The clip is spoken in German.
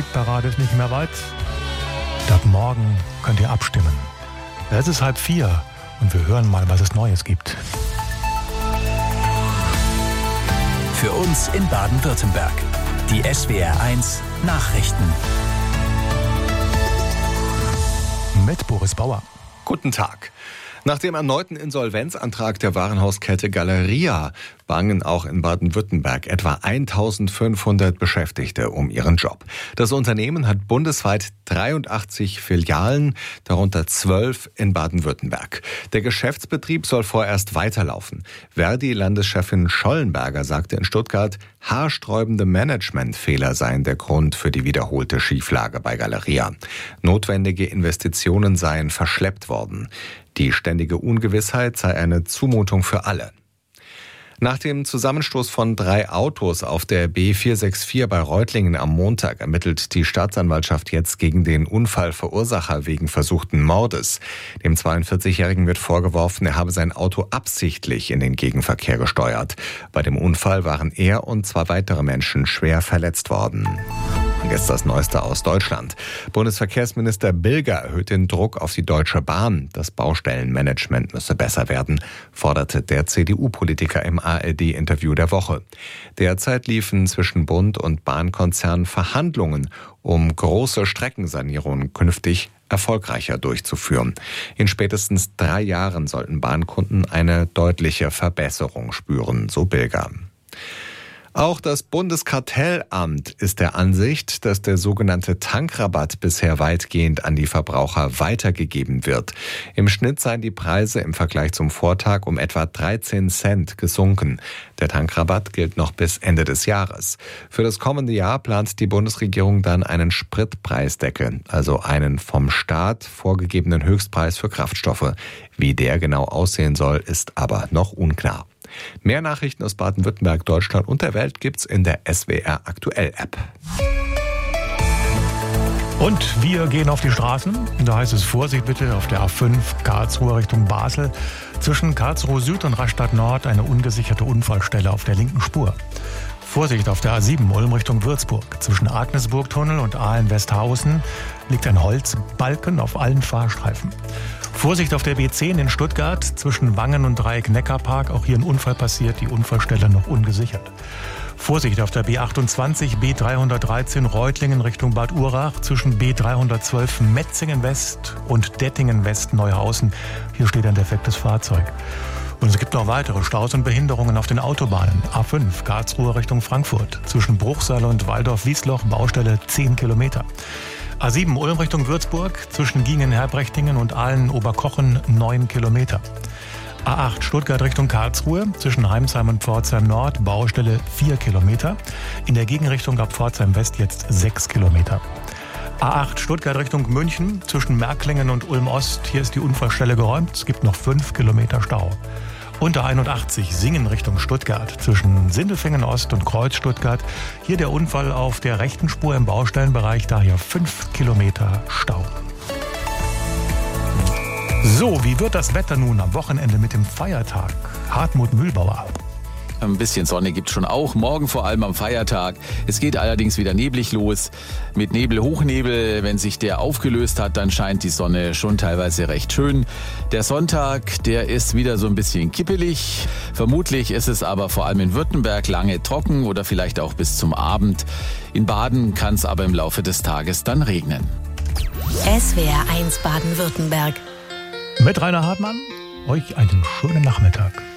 Musikparade ist nicht mehr weit. Ab morgen könnt ihr abstimmen. Es ist 3:30 und wir hören mal, was es Neues gibt. Für uns in Baden-Württemberg. Die SWR1 Nachrichten. Mit Boris Bauer. Guten Tag. Nach dem erneuten Insolvenzantrag der Warenhauskette Galeria bangen auch in Baden-Württemberg etwa 1500 Beschäftigte um ihren Job. Das Unternehmen hat bundesweit 83 Filialen, darunter 12 in Baden-Württemberg. Der Geschäftsbetrieb soll vorerst weiterlaufen. Verdi-Landeschefin Schollenberger sagte in Stuttgart, haarsträubende Managementfehler seien der Grund für die wiederholte Schieflage bei Galeria. Notwendige Investitionen seien verschleppt worden. Die ständige Ungewissheit sei eine Zumutung für alle. Nach dem Zusammenstoß von 3 Autos auf der B464 bei Reutlingen am Montag ermittelt die Staatsanwaltschaft jetzt gegen den Unfallverursacher wegen versuchten Mordes. Dem 42-Jährigen wird vorgeworfen, er habe sein Auto absichtlich in den Gegenverkehr gesteuert. Bei dem Unfall waren er und 2 weitere Menschen schwer verletzt worden. Und jetzt das Neueste aus Deutschland. Bundesverkehrsminister Bilger erhöht den Druck auf die Deutsche Bahn. Das Baustellenmanagement müsse besser werden, forderte der CDU-Politiker im ARD-Interview der Woche. Derzeit liefen zwischen Bund und Bahnkonzern Verhandlungen, um große Streckensanierungen künftig erfolgreicher durchzuführen. In spätestens 3 Jahren sollten Bahnkunden eine deutliche Verbesserung spüren, so Bilger. Auch das Bundeskartellamt ist der Ansicht, dass der sogenannte Tankrabatt bisher weitgehend an die Verbraucher weitergegeben wird. Im Schnitt seien die Preise im Vergleich zum Vortag um etwa 13 Cent gesunken. Der Tankrabatt gilt noch bis Ende des Jahres. Für das kommende Jahr plant die Bundesregierung dann einen Spritpreisdeckel, also einen vom Staat vorgegebenen Höchstpreis für Kraftstoffe. Wie der genau aussehen soll, ist aber noch unklar. Mehr Nachrichten aus Baden-Württemberg, Deutschland und der Welt gibt's in der SWR Aktuell App. Und wir gehen auf die Straßen. Da heißt es Vorsicht bitte auf der A5 Karlsruhe Richtung Basel. Zwischen Karlsruhe Süd und Rastatt Nord eine ungesicherte Unfallstelle auf der linken Spur. Vorsicht auf der A7 Ulm Richtung Würzburg. Zwischen Agnesburg-Tunnel und Aalen-Westhausen liegt ein Holzbalken auf allen Fahrstreifen. Vorsicht auf der B10 in Stuttgart, zwischen Wangen und Dreieck-Neckarpark. Auch hier ein Unfall passiert, die Unfallstelle noch ungesichert. Vorsicht auf der B28, B313 Reutlingen Richtung Bad Urach, zwischen B312 Metzingen West und Dettingen West Neuhausen. Hier steht ein defektes Fahrzeug. Und es gibt noch weitere Staus und Behinderungen auf den Autobahnen. A5 Karlsruhe Richtung Frankfurt, zwischen Bruchsal und Waldorf-Wiesloch, Baustelle 10 Kilometer. A7 Ulm Richtung Würzburg, zwischen Giengen-Herbrechtingen und Aalen-Oberkochen 9 Kilometer. A8 Stuttgart Richtung Karlsruhe, zwischen Heimsheim und Pforzheim Nord, Baustelle 4 Kilometer. In der Gegenrichtung ab Pforzheim West jetzt 6 Kilometer. A8 Stuttgart Richtung München, zwischen Märklingen und Ulm Ost, hier ist die Unfallstelle geräumt, es gibt noch 5 Kilometer Stau. Und der 81 Singen Richtung Stuttgart, zwischen Sindelfingen Ost und Kreuz Stuttgart. Hier der Unfall auf der rechten Spur im Baustellenbereich, daher 5 Kilometer Stau. So, wie wird das Wetter nun am Wochenende mit dem Feiertag? Hartmut Mühlbauer. Ein bisschen Sonne gibt es schon auch, morgen vor allem am Feiertag. Es geht allerdings wieder neblig los. Mit Nebel, Hochnebel, wenn sich der aufgelöst hat, dann scheint die Sonne schon teilweise recht schön. Der Sonntag, der ist wieder so ein bisschen kippelig. Vermutlich ist es aber vor allem in Württemberg lange trocken oder vielleicht auch bis zum Abend. In Baden kann es aber im Laufe des Tages dann regnen. SWR1 Baden-Württemberg. Mit Rainer Hartmann, euch einen schönen Nachmittag.